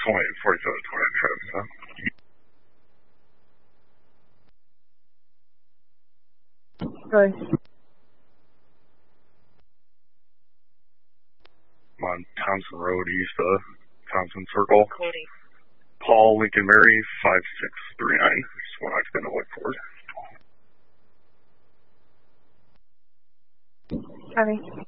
47, 27, Good. I'm on Thompson Road, east of Thompson Circle. Cody. Paul Lincoln Mary, 5639. Just one I've been to look for. Copy.